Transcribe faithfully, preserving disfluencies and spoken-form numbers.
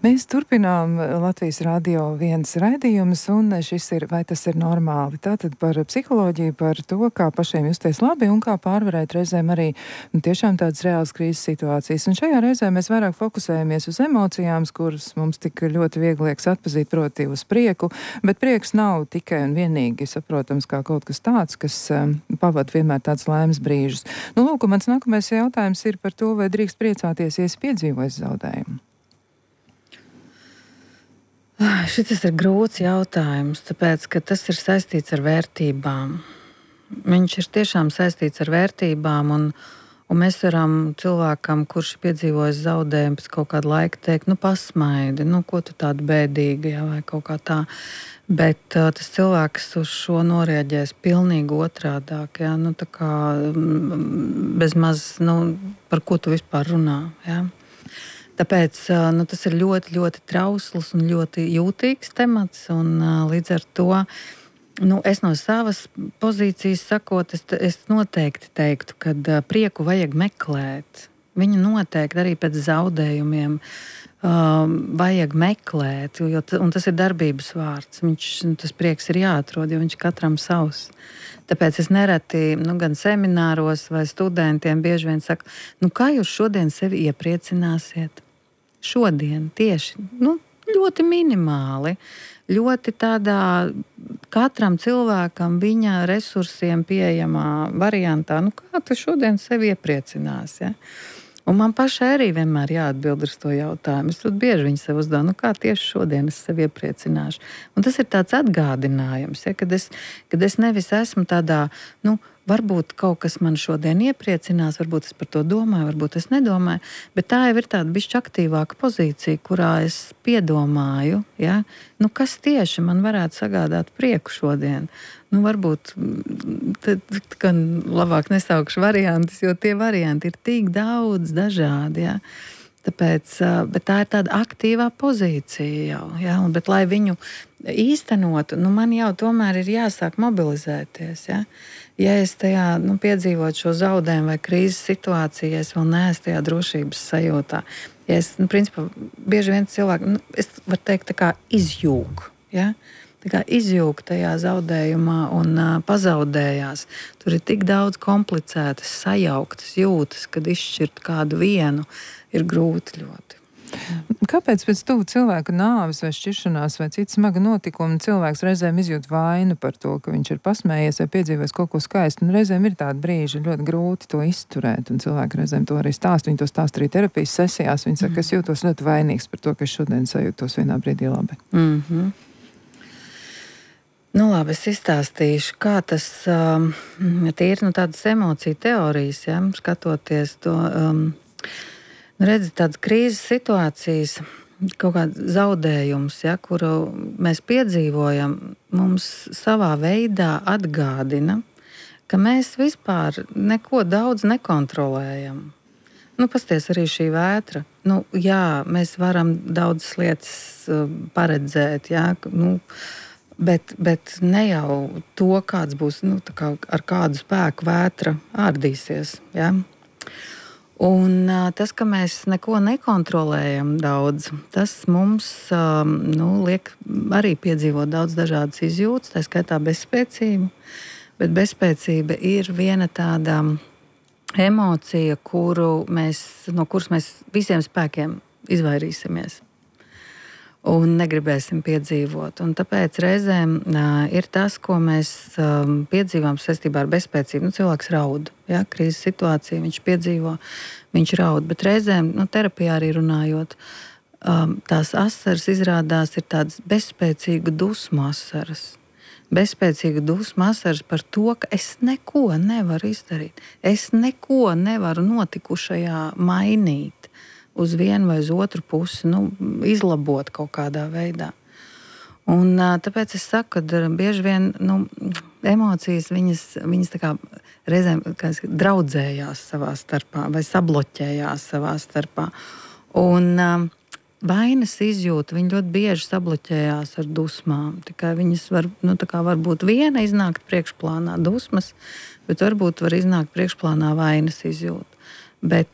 Mēs turpinām Latvijas radio viens raidījumus, un šis ir, vai tas ir normāli. Tātad par psiholoģiju, par to, kā pašiem justies labi un kā pārvarēt reizēm arī nu, tiešām tādas reālas krīzes situācijas. Un šajā reizē mēs vairāk fokusējamies uz emocijām, kuras mums tik ļoti viegli liekas atpazīt, proti uz prieku, bet prieks nav tikai un vienīgi saprotams kā kaut kas tāds, kas um, pavada vienmēr tāds laimes brīžus. Nu, lūk, mans nākamais jautājums ir par to, vai drīkst priecāties, ja esi piedzīvojis zaudējumu. Šis ir grūts jautājums, tāpēc, ka tas ir saistīts ar vērtībām. Viņš ir tiešām saistīts ar vērtībām, un, un mēs varam cilvēkam, kurš piedzīvojas zaudējumu, pēc kaut kāda laika teikt, nu pasmaidi, nu ko tu tāda bēdīga, ja, vai kaut kā tā. Bet uh, tas cilvēks uz šo noreaģēs pilnīgi otrādāk, ja, nu tā kā bezmaz, nu, par ko tu vispār runā, ja. Tāpēc nu, tas ir ļoti, ļoti trausls un ļoti jūtīgs temats. Un, līdz ar to nu, es no savas pozīcijas sakot, es, es noteikti teiktu, ka prieku vajag meklēt. Viņu noteikti arī pēc zaudējumiem um, vajag meklēt, jo t, un tas ir darbības vārds. Viņš, tas prieks ir jāatrod, jo viņš katram savs. Tāpēc es nereti nu, gan semināros vai studentiem bieži vien saku, nu, kā jūs šodien sevi iepriecināsiet? Šodien tieši nu, ļoti minimāli, ļoti tādā katram cilvēkam viņa resursiem pieejamā variantā. Nu, kā tu šodien sevi iepriecinās? Ja? Un man pašai arī vienmēr jāatbild uz to jautājumu. Es ļoti bieži viņu sev uzdevu, nu kā tieši šodien es sevi iepriecināšu. Un tas ir tāds atgādinājums, ja, kad, es, kad es nevis esmu tādā, nu, varbūt kaut kas man šodien iepriecinās, varbūt es par to domāju, varbūt es nedomāju, bet tā jau ir tāda bišķi aktīvāka pozīcija, kurā es piedomāju, ja, nu kas tieši man varētu sagādāt prieku šodien. Nu, varbūt tad, gan labāk nesaukšu variantus, jo tie varianti ir tik daudz dažādi. Ja? Tāpēc, bet tā ir tāda aktīvā pozīcija jau. Ja? Un, bet, lai viņu īstenotu, nu, man jau tomēr ir jāsāk mobilizēties. Ja, ja es tajā nu, piedzīvotu šo zaudējumu vai krīzes situāciju, ja es vēl neesmu tajā drošības sajūtā. Ja es, nu, principā, bieži vien cilvēki, nu, es varu teikt, tā kā izjūg. Ja? Tā kā izjūg tajā zaudējumā un uh, pazaudējās. Tur ir tik daudz komplicētas, sajauktas jūtas, kad izšķirt kādu vienu ir grūti ļoti. Kāpēc pēc tuvu cilvēku nāves vai šķiršanās vai citu smaga notikuma cilvēks reizēm izjūt vainu par to, ka viņš ir pasmējies vai piedzīvojis kaut ko skaistu? Un reizēm ir tādi brīži, ļoti grūti to izturēt, un cilvēki reizēm to arī stāst. Viņi to stāst arī terapijas sesijās. Viņi saka, mm. es jūtos ļoti vainīgs par to, ka es šodien sajūtos vienā brīdī labi. Mm-hmm. Nu, labi, es izstāstīšu, kā tas um, tīri no tādas emociju teorijas, ja, skatoties to, um, redzi, tādas krīzes situācijas, kaut kāds zaudējums, ja, kuru mēs piedzīvojam, mums savā veidā atgādina, ka mēs vispār neko daudz nekontrolējam. Nu, pasties arī šī vētra. Nu, jā, mēs varam daudzas lietas uh, paredzēt, jā, nu, Bet, bet ne jau to, kāds būs, nu, kā ar kādu spēku vētra ārdīsies. Ja? Un uh, tas, ka mēs neko nekontrolējam daudz, tas mums um, nu, liek arī piedzīvot daudz dažādas izjūtas, tā skaitā bezspēcību. Bet bezspēcība ir viena tāda emocija, kuru mēs, no kuras mēs visiem spēkiem izvairīsimies. Un negribēsim piedzīvot. Un tāpēc reizēm uh, ir tas, ko mēs um, piedzīvām saistībā ar bezspēcību. Nu, cilvēks raud, ja, krīzes situācija, viņš piedzīvo, viņš raud. Bet reizēm, nu, terapijā arī runājot, um, tās asaras izrādās ir tādas bezspēcīgu dusmu asaras. Bezspēcīgu dusmu asaras par to, ka es neko nevaru izdarīt. Es neko nevaru notikušajā mainīt. Uz vienu vai uz otru pusi, nu, izlabot kaut kādā veidā. Un, tāpēc es saku, ka bieži vien nu, emocijas viņas, viņas tā kā reizēm kā draudzējās savā starpā vai sabloķējās savā starpā. Un vainas izjūta, viņi ļoti bieži sabloķējās ar dusmām. Tikai viņas var, nu, tā kā varbūt viena iznākt priekšplānā dusmas, bet varbūt var iznākt priekšplānā vainas izjūta. Bet